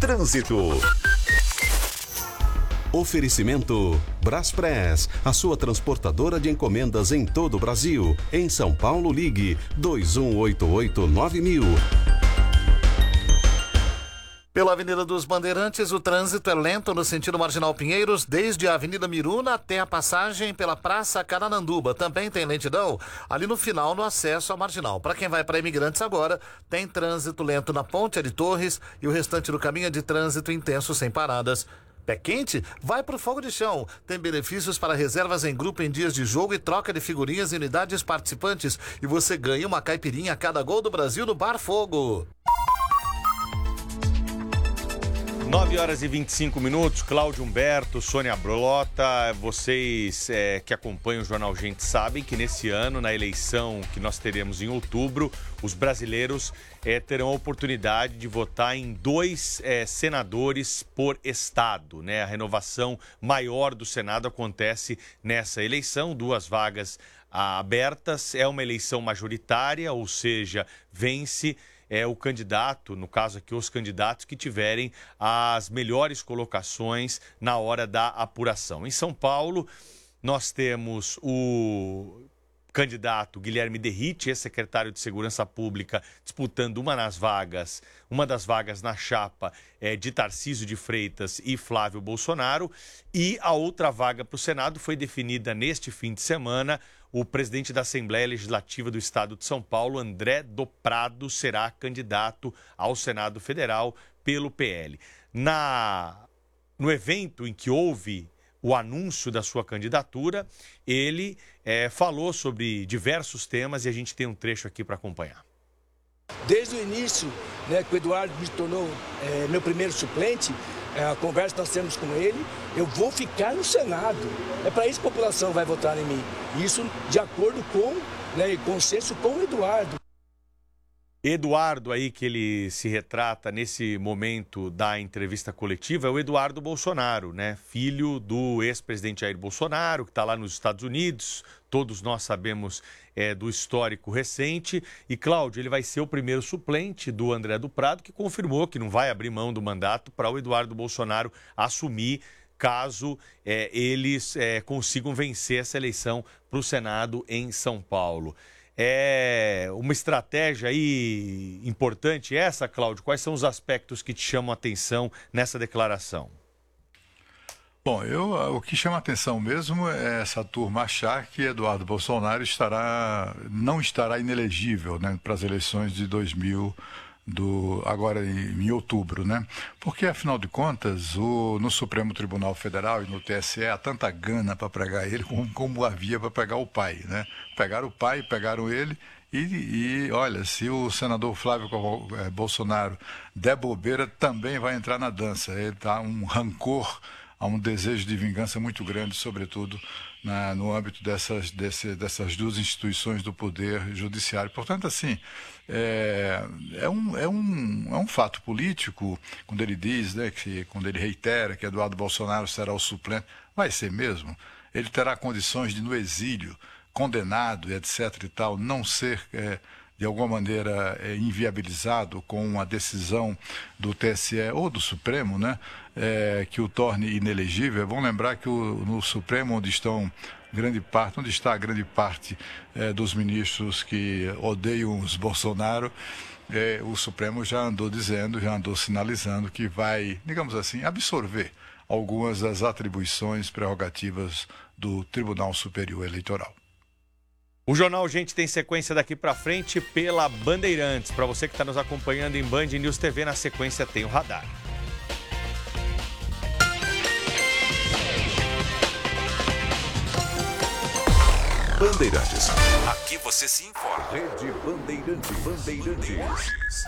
Trânsito. Oferecimento Braspress, a sua transportadora de encomendas em todo o Brasil. Em São Paulo, ligue 2188-9000. Pela Avenida dos Bandeirantes, o trânsito é lento no sentido Marginal Pinheiros, desde a Avenida Miruna até a passagem pela Praça Carananduba. Também tem lentidão ali no final, no acesso à Marginal. Para quem vai para Imigrantes agora, tem trânsito lento na Ponte de Torres e o restante do caminho é de trânsito intenso sem paradas. Pé quente? Vai pro fogo de chão. Tem benefícios para reservas em grupo em dias de jogo e troca de figurinhas em unidades participantes. E você ganha uma caipirinha a cada gol do Brasil no Bar Fogo. 9h25, Cláudio Humberto, Sônia Brolota, vocês que acompanham o Jornal Gente sabem que nesse ano, na eleição que nós teremos em outubro, os brasileiros terão a oportunidade de votar em 2 senadores por estado, né? A renovação maior do Senado acontece nessa eleição, 2 vagas abertas, é uma eleição majoritária, ou seja, vence o candidato, no caso aqui os candidatos que tiverem as melhores colocações na hora da apuração. Em São Paulo, nós temos o candidato Guilherme Derrite, ex-secretário de Segurança Pública, disputando uma das vagas na chapa de Tarcísio de Freitas e Flávio Bolsonaro, e a outra vaga para o Senado foi definida neste fim de semana. O presidente da Assembleia Legislativa do Estado de São Paulo, André do Prado, será candidato ao Senado Federal pelo PL. No evento em que houve o anúncio da sua candidatura, ele falou sobre diversos temas e a gente tem um trecho aqui para acompanhar. Desde o início, né, que o Eduardo me tornou meu primeiro suplente, a conversa que nós temos com ele, eu vou ficar no Senado. É para isso que a população vai votar em mim. Isso de acordo com, consenso com o Eduardo. Eduardo aí que ele se retrata nesse momento da entrevista coletiva é o Eduardo Bolsonaro, né? Filho do ex-presidente Jair Bolsonaro, que está lá nos Estados Unidos. Todos nós sabemos do histórico recente. E, Cláudio, ele vai ser o primeiro suplente do André do Prado, que confirmou que não vai abrir mão do mandato para o Eduardo Bolsonaro assumir, caso eles consigam vencer essa eleição para o Senado em São Paulo. É uma estratégia aí importante essa, Cláudio? Quais são os aspectos que te chamam a atenção nessa declaração? Bom, o que chama a atenção mesmo é essa turma achar que Eduardo Bolsonaro não estará inelegível, né, para as eleições de agora em outubro, né? Porque, afinal de contas, no Supremo Tribunal Federal e no TSE há tanta gana para pregar ele como havia para pegar o pai, né? Pegaram o pai, pegaram ele e olha, se o senador Flávio Bolsonaro der bobeira, também vai entrar na dança. Ele tá um rancor, há um desejo de vingança muito grande, sobretudo no âmbito dessas 2 instituições do poder judiciário. Portanto, assim, é um fato político quando ele diz, né, quando ele reitera que Eduardo Bolsonaro será o suplente. Vai ser mesmo? Ele terá condições de, no exílio, condenado, etc. e tal, não ser de alguma maneira inviabilizado com uma decisão do TSE ou do Supremo, né, que o torne inelegível. Vamos lembrar que no Supremo, onde está a grande parte dos ministros que odeiam os Bolsonaro, o Supremo já andou sinalizando que vai, digamos assim, absorver algumas das atribuições prerrogativas do Tribunal Superior Eleitoral. O Jornal Gente tem sequência daqui para frente pela Bandeirantes. Para você que está nos acompanhando em Band News TV, na sequência tem o Radar. Bandeirantes. Aqui você se informa. Rede Bandeirantes.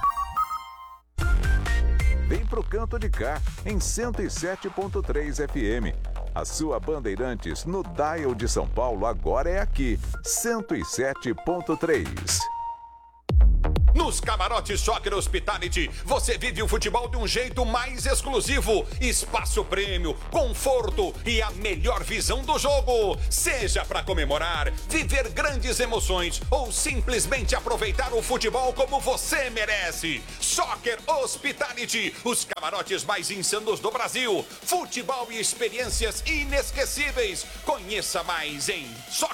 Vem pro canto de cá, em 107.3 FM. A sua Bandeirantes no dial de São Paulo agora é aqui, 107.3. Nos camarotes Soccer Hospitality, você vive o futebol de um jeito mais exclusivo. Espaço prêmio, conforto e a melhor visão do jogo. Seja para comemorar, viver grandes emoções ou simplesmente aproveitar o futebol como você merece. Soccer Hospitality, os camarotes mais insanos do Brasil. Futebol e experiências inesquecíveis. Conheça mais em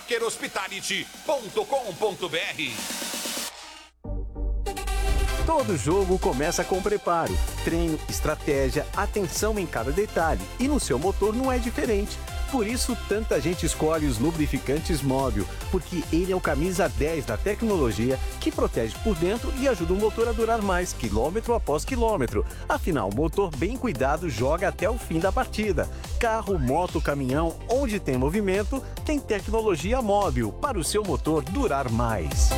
soccerhospitality.com.br. Todo jogo começa com preparo, treino, estratégia, atenção em cada detalhe. E no seu motor não é diferente. Por isso, tanta gente escolhe os lubrificantes Móbil, porque ele é o camisa 10 da tecnologia que protege por dentro e ajuda o motor a durar mais, quilômetro após quilômetro. Afinal, o motor bem cuidado joga até o fim da partida. Carro, moto, caminhão, onde tem movimento, tem tecnologia Móbil para o seu motor durar mais.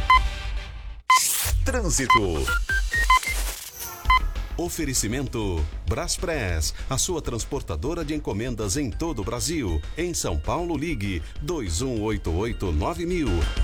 Trânsito. Oferecimento Braspress, a sua transportadora de encomendas em todo o Brasil. Em São Paulo, ligue 2188-9000.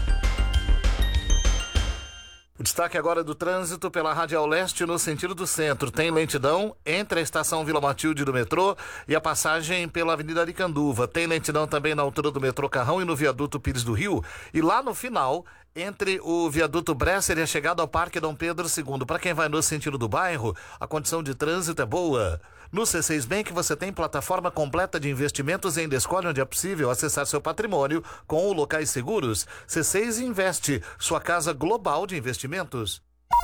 O destaque agora do trânsito pela Radial Leste no sentido do centro. Tem lentidão entre a estação Vila Matilde do metrô e a passagem pela Avenida Aricanduva. Tem lentidão também na altura do metrô Carrão e no viaduto Pires do Rio. E lá no final, entre o viaduto Bresser e a chegada ao Parque Dom Pedro II. Para quem vai no sentido do bairro, a condição de trânsito é boa. No C6 Bank você tem plataforma completa de investimentos e ainda escolhe onde é possível acessar seu patrimônio com o Locais Seguros. C6 Investe, sua casa global de investimentos.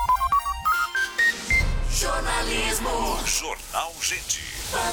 Jornalismo. Jornal Gente.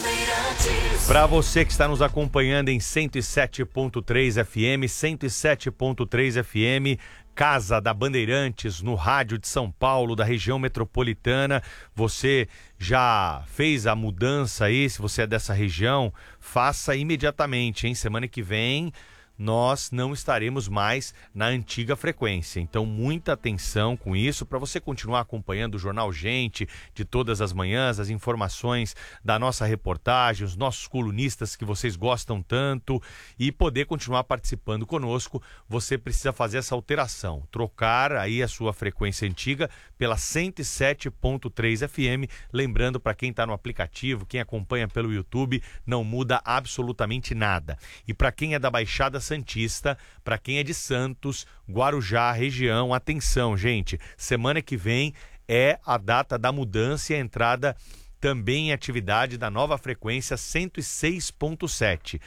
Para você que está nos acompanhando em 107.3 FM, 107.3 FM, Casa da Bandeirantes, no rádio de São Paulo, da região metropolitana. Você já fez a mudança aí? Se você é dessa região, faça imediatamente, hein? Semana que vem nós não estaremos mais na antiga frequência. Então, muita atenção com isso para você continuar acompanhando o Jornal Gente de todas as manhãs, as informações da nossa reportagem, os nossos colunistas que vocês gostam tanto e poder continuar participando conosco. Você precisa fazer essa alteração, trocar aí a sua frequência antiga pela 107.3 FM. Lembrando, para quem está no aplicativo, quem acompanha pelo YouTube, não muda absolutamente nada. E para quem é da Baixada Santista, para quem é de Santos, Guarujá, região, atenção, gente, semana que vem é a data da mudança e a entrada também em atividade da nova frequência 106.7.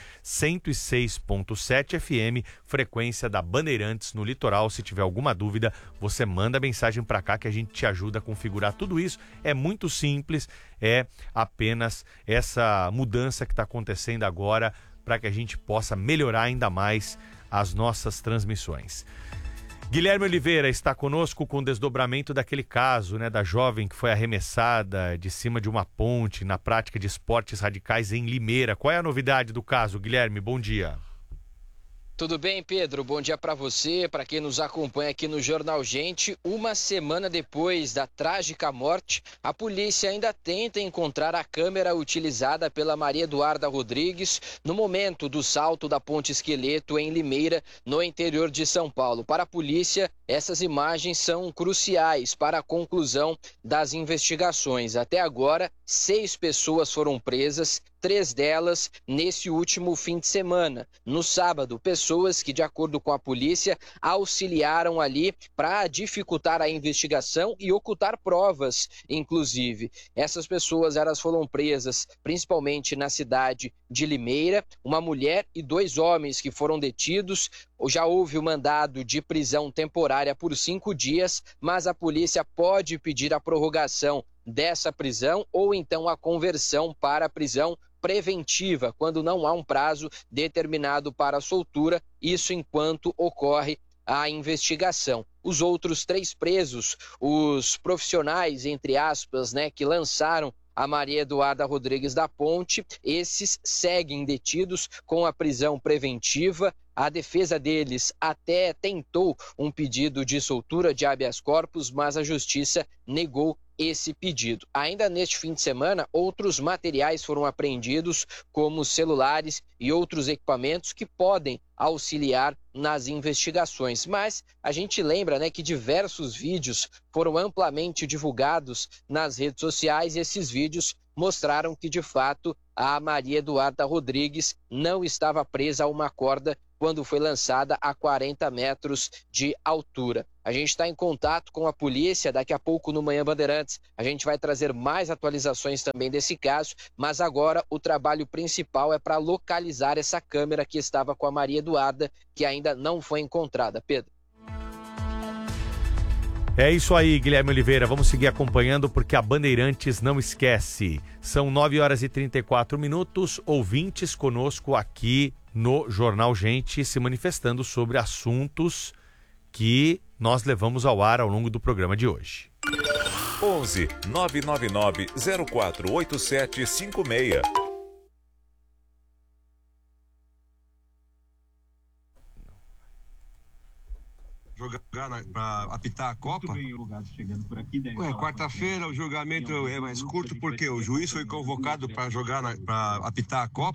106.7 FM, frequência da Bandeirantes no litoral. Se tiver alguma dúvida, você manda mensagem para cá que a gente te ajuda a configurar tudo isso. É muito simples, é apenas essa mudança que está acontecendo agora para que a gente possa melhorar ainda mais as nossas transmissões. Guilherme Oliveira está conosco com o desdobramento daquele caso, né, da jovem que foi arremessada de cima de uma ponte na prática de esportes radicais em Limeira. Qual é a novidade do caso, Guilherme? Bom dia. Tudo bem, Pedro? Bom dia para você, para quem nos acompanha aqui no Jornal Gente. Uma semana depois da trágica morte, a polícia ainda tenta encontrar a câmera utilizada pela Maria Eduarda Rodrigues no momento do salto da Ponte Esqueleto em Limeira, no interior de São Paulo. Para a polícia, essas imagens são cruciais para a conclusão das investigações. Até agora, 6 pessoas foram presas, 3 delas nesse último fim de semana. No sábado, pessoas que, de acordo com a polícia, auxiliaram ali para dificultar a investigação e ocultar provas, inclusive. Essas pessoas elas foram presas principalmente na cidade de Limeira, uma mulher e 2 homens que foram detidos. Já houve o mandado de prisão temporária por 5 dias, mas a polícia pode pedir a prorrogação dessa prisão ou então a conversão para a prisão preventiva, quando não há um prazo determinado para a soltura, isso enquanto ocorre a investigação. Os outros 3 presos, os profissionais, entre aspas, né, que lançaram a Maria Eduarda Rodrigues da Ponte, esses seguem detidos com a prisão preventiva. A defesa deles até tentou um pedido de soltura de habeas corpus, mas a justiça negou esse pedido. Ainda neste fim de semana, outros materiais foram apreendidos, como celulares e outros equipamentos que podem auxiliar nas investigações. Mas a gente lembra, né, que diversos vídeos foram amplamente divulgados nas redes sociais e esses vídeos mostraram que, de fato, a Maria Eduarda Rodrigues não estava presa a uma corda quando foi lançada a 40 metros de altura. A gente está em contato com a polícia, daqui a pouco no Manhã Bandeirantes a gente vai trazer mais atualizações também desse caso, mas agora o trabalho principal é para localizar essa câmera que estava com a Maria Eduarda, que ainda não foi encontrada. Pedro. É isso aí, Guilherme Oliveira. Vamos seguir acompanhando porque a Bandeirantes não esquece. São 9h34, ouvintes conosco aqui no Jornal Gente se manifestando sobre assuntos que nós levamos ao ar ao longo do programa de hoje. 11 999 048756. Jogar para apitar a Copa? Quarta-feira o julgamento é mais curto porque o juiz foi convocado para jogar para apitar a Copa.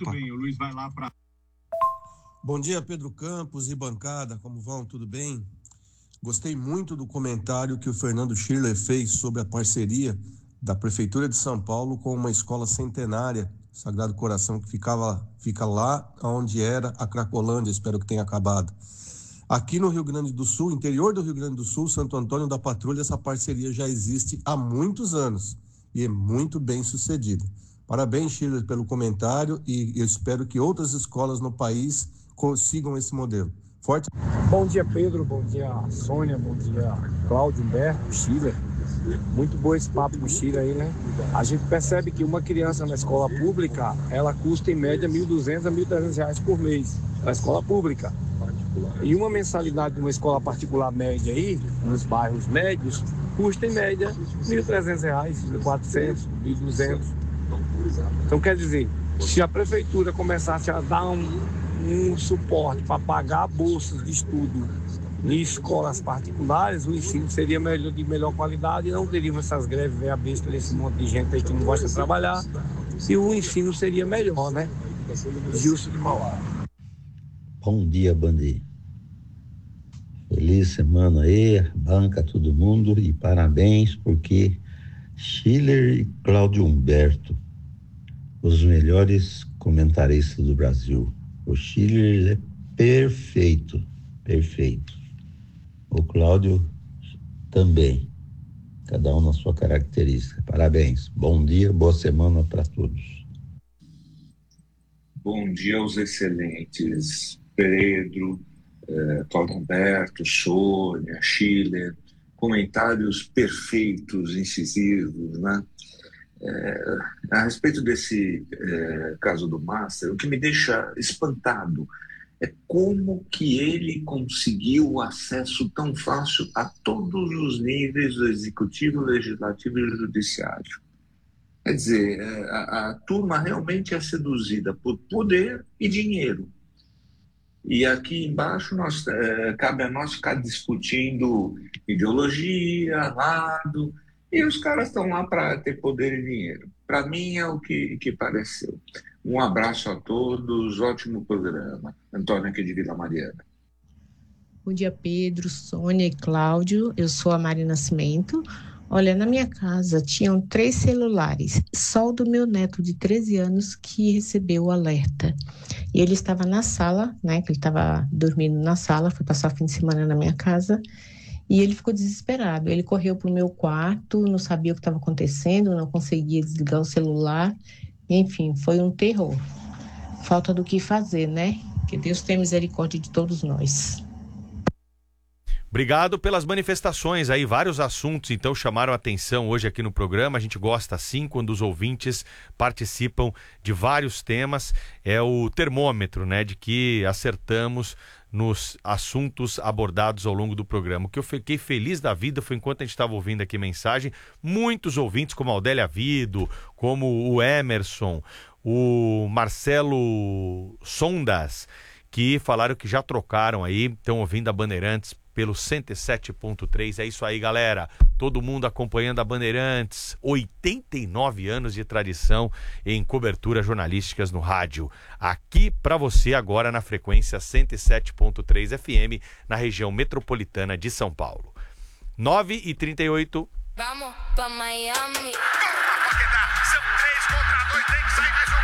Bom dia, Pedro Campos e bancada, como vão? Tudo bem? Gostei muito do comentário que o Fernando Schirler fez sobre a parceria da Prefeitura de São Paulo com uma escola centenária, Sagrado Coração, que fica lá onde era a Cracolândia, espero que tenha acabado. Aqui no Rio Grande do Sul, interior do Rio Grande do Sul, Santo Antônio da Patrulha, essa parceria já existe há muitos anos e é muito bem sucedida. Parabéns, Schirler, pelo comentário e eu espero que outras escolas no país consigam esse modelo. Forte. Bom dia, Pedro. Bom dia, Sônia. Bom dia, Cláudio, Humberto, Schirler. Muito bom esse papo com o Schirler aí, né? A gente percebe que uma criança na escola pública, ela custa em média R$1.200 a R$1.300 por mês, na escola pública. E uma mensalidade de uma escola particular média aí, nos bairros médios, custa em média R$1.300, R$1.400, R$1.200. Então, quer dizer, se a prefeitura começasse a dar um suporte para pagar bolsas de estudo em escolas particulares, o ensino seria de melhor qualidade e não teríamos essas greves meia besta desse monte de gente aí que não gosta de trabalhar e o ensino seria melhor, né? Gilson de Mauá. Bom dia, Bandi. Feliz semana aí, banca todo mundo e parabéns porque Schirler e Cláudio Humberto, os melhores comentaristas do Brasil. O Schirler é perfeito. O Cláudio também. Cada um na sua característica. Parabéns. Bom dia, boa semana para todos. Bom dia aos excelentes Pedro, Cláudio Humberto, Sônia, Schirler. Comentários perfeitos, incisivos, né? A respeito desse caso do Master, o que me deixa espantado é como que ele conseguiu acesso tão fácil a todos os níveis do executivo, legislativo e judiciário. Quer dizer, a turma realmente é seduzida por poder e dinheiro. E aqui embaixo cabe a nós ficar discutindo ideologia, lado, e os caras estão lá para ter poder e dinheiro. Para mim é o que pareceu. Um abraço a todos, ótimo programa. Antônio aqui de Vila Mariana. Bom dia, Pedro, Sônia e Cláudio. Eu sou a Mari Nascimento. Olha, na minha casa tinham 3 celulares, só o do meu neto de 13 anos que recebeu o alerta. E ele estava na sala, né, que ele estava dormindo na sala, foi passar o fim de semana na minha casa, e ele ficou desesperado. Ele correu para o meu quarto, não sabia o que estava acontecendo, não conseguia desligar o celular, enfim, foi um terror. Falta do que fazer, né? Que Deus tenha misericórdia de todos nós. Obrigado pelas manifestações aí, vários assuntos então chamaram a atenção hoje aqui no programa. A gente gosta assim quando os ouvintes participam de vários temas. É o termômetro, né, de que acertamos nos assuntos abordados ao longo do programa. O que eu fiquei feliz da vida foi enquanto a gente estava ouvindo aqui mensagem, muitos ouvintes como a Odélia Vido, como o Emerson, o Marcelo Sondas, que falaram que já trocaram aí, estão ouvindo a Bandeirantes pelo 107.3. É isso aí, galera. Todo mundo acompanhando a Bandeirantes. 89 anos de tradição em coberturas jornalísticas no rádio. Aqui para você agora na frequência 107.3 FM, na região metropolitana de São Paulo. 9h38. Vamos pra Miami. São 3 contra 2, tem que sair mais um.